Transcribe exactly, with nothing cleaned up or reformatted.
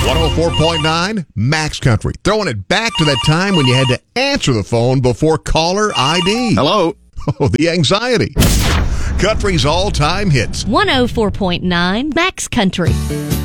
one oh four point nine Max Country. Throwing it back to that time when you had to answer the phone before caller I D. Hello. Oh, the anxiety. Country's all-time hits. one oh four point nine Max Country.